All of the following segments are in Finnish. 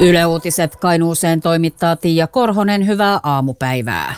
Yle Uutiset Kainuuseen toimittaa Tiia Korhonen, hyvää aamupäivää.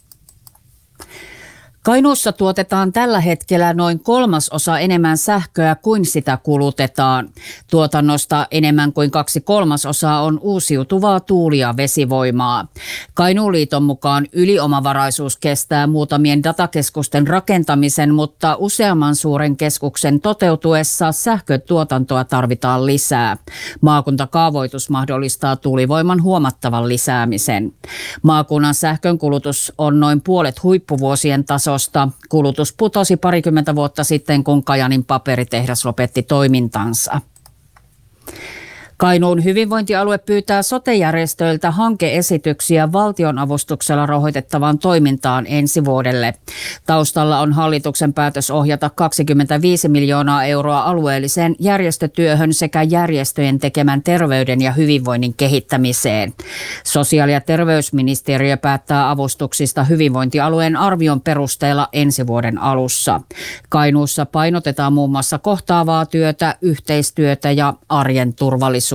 Kainuussa tuotetaan tällä hetkellä noin 1/3 enemmän sähköä kuin sitä kulutetaan. Tuotannosta enemmän kuin 2/3 on uusiutuvaa tuuli- ja vesivoimaa. Kainuun liiton mukaan yliomavaraisuus kestää muutamien datakeskusten rakentamisen, mutta useamman suuren keskuksen toteutuessa sähkötuotantoa tarvitaan lisää. Maakuntakaavoitus mahdollistaa tuulivoiman huomattavan lisäämisen. Maakunnan sähkönkulutus on noin puolet huippuvuosien tasosta. Kulutus putosi parikymmentä vuotta sitten, kun Kajanin paperitehdas lopetti toimintansa. Kainuun hyvinvointialue pyytää sote-järjestöiltä hanke-esityksiä valtionavustuksella rahoitettavaan toimintaan ensi vuodelle. Taustalla on hallituksen päätös ohjata 25 miljoonaa euroa alueelliseen järjestötyöhön sekä järjestöjen tekemän terveyden ja hyvinvoinnin kehittämiseen. Sosiaali- ja terveysministeriö päättää avustuksista hyvinvointialueen arvion perusteella ensi vuoden alussa. Kainuussa painotetaan muun muassa kohtaavaa työtä, yhteistyötä ja arjen turvallisuutta.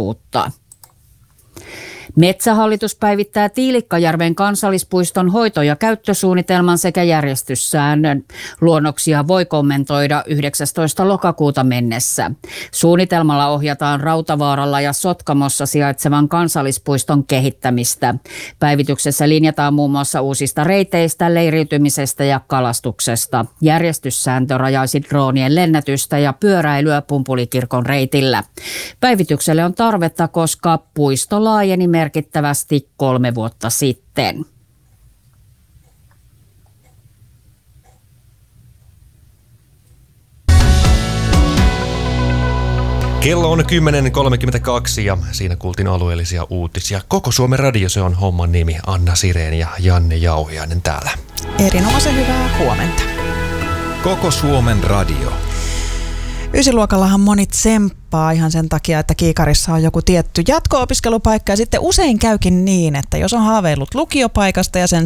Metsähallitus päivittää Tiilikkajärven kansallispuiston hoito- ja käyttösuunnitelman sekä järjestyssäännön. Luonnoksia voi kommentoida 19. lokakuuta mennessä. Suunnitelmalla ohjataan Rautavaaralla ja Sotkamossa sijaitsevan kansallispuiston kehittämistä. Päivityksessä linjataan muun muassa uusista reiteistä, leiriytymisestä ja kalastuksesta. Järjestyssääntö rajaisi droonien lennätystä ja pyöräilyä Pumpulikirkon reitillä. Päivitykselle on tarvetta, koska puisto laajeni merkittävästi 3 vuotta sitten. Kello on 10.32 ja siinä kuultiin alueellisia uutisia. Koko Suomen radio, se on homman nimi. Anna Sireen ja Janne Jauhiainen täällä. Erinomaisen hyvää huomenta. Koko Suomen radio. Ysiluokallahan moni tsemppaa ihan sen takia, että kiikarissa on joku tietty jatko-opiskelupaikka ja sitten usein käykin niin, että jos on haaveillut lukiopaikasta ja sen